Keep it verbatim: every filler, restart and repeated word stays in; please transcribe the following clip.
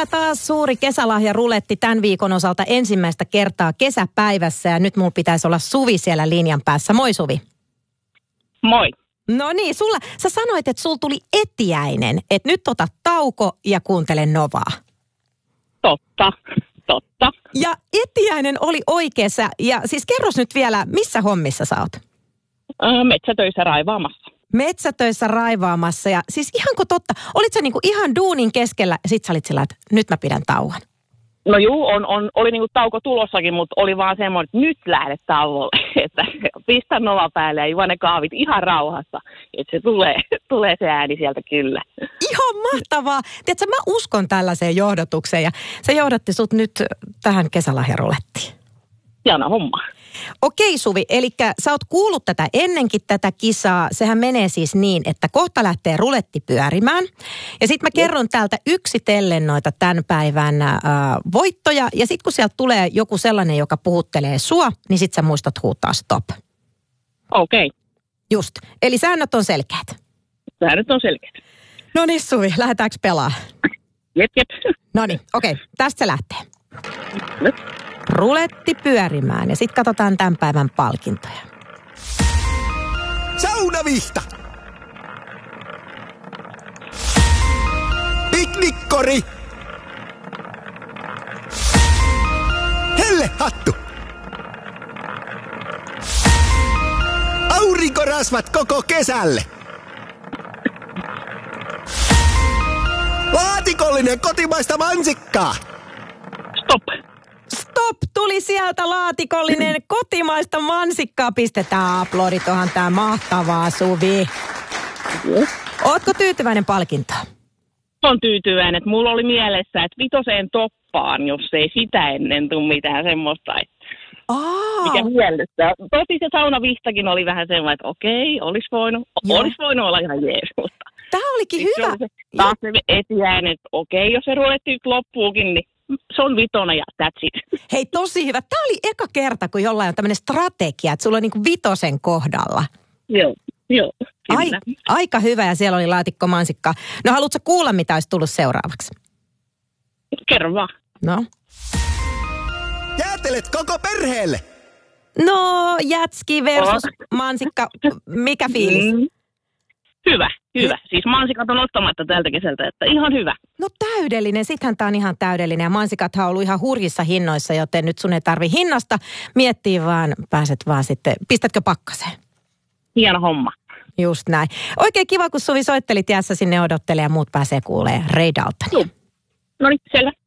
Meillä taas suuri kesälahjaruletti tämän viikon osalta ensimmäistä kertaa kesäpäivässä ja nyt mulla pitäisi olla Suvi siellä linjan päässä. Moi Suvi. Moi. No niin, sulla, sä sanoit, että sulla tuli etiäinen, että nyt ota tauko ja kuuntele Novaa. Totta, totta. Ja etiäinen oli oikeassa ja siis kerros nyt vielä, missä hommissa sä oot? Öö, metsätöissä raivaamassa. Metsätöissä raivaamassa ja siis ihanko totta, olit sä niinku ihan duunin keskellä ja sit sä olit sillä, että nyt mä pidän tauon? No juu, on, on, oli niinku tauko tulossakin, mutta oli vaan semmoinen, että nyt lähdet tauolle, että pistä Nova päälle ja juo ne kahvit ihan rauhassa, että se tulee, tulee se ääni sieltä kyllä. Ihan mahtavaa. Tiedätkö, mä uskon tällaiseen johdotukseen ja se johdatti sut nyt tähän kesälahjarulettiin. Hieno homma. Okei Suvi, eli sä oot kuullut tätä ennenkin tätä kisaa. Sehän menee siis niin, että kohta lähtee ruletti pyörimään. Ja sit mä kerron täältä yksitellen noita tämän päivän äh, voittoja. Ja sit kun sieltä tulee joku sellainen, joka puhuttelee sua, niin sit sä muistat huutaa stop. Okei. Okay. Just. Eli säännöt on selkeät. Säännöt on selkeät. No niin Suvi, lähdetäänkö pelaa? Jep, jep. No niin, okei. Okay. Tästä se lähtee. Nyt. Ruletti pyörimään ja sitten katsotaan tämän päivän palkintoja. Saunavihta! Piknikkori! Hellehattu! Aurinkorasvat koko kesälle! Laatikollinen kotimaista mansikkaa! Stop! Stop! Tuli sieltä laatikollinen kotimaista mansikkaa. Pistetään aplodit, onhan tää mahtavaa, Suvi. Mm. Ootko tyytyväinen palkintoon? On tyytyväinen, että mulla oli mielessä, että vitoseen toppaan, jos ei sitä ennen tule mitään semmoista, että Aa. mikä miellyttää. Tosi se saunavihtakin oli vähän semmoinen, että okei, olisi voinut, olisi voinut olla ihan jees, mutta Tää olikin hyvä. Se taas se etiäinen, että okei, jos se ruletti nyt loppuukin, niin se on vitonen ja that's it. Hei, tosi hyvä. Tää oli eka kerta, kun jollain on tämmöinen strategia, että sulla on niinku vitosen kohdalla. Joo, joo. Ai, aika hyvä ja siellä oli laatikko mansikkaa. No haluatko kuulla, mitä olisi tullut seuraavaksi? Kerro vaan. No. Jäätelet koko perheelle! No, jätski versus mansikka. Mikä fiilis? Mm. Hyvä, hyvä. Siis mansikat on ottamatta tältä kesältä, että ihan hyvä. No täydellinen, sittenhän tää on ihan täydellinen ja mansikathan on ollut ihan hurjissa hinnoissa, joten nyt sun ei tarvi hinnasta miettiä, vaan pääset vaan sitten, pistätkö pakkaseen? Hieno homma. Just näin. Oikein kiva, kun Suvi soittelit jäässä sinne odottelee ja muut pääsee kuulee Ray Daltonia. No niin, selvä.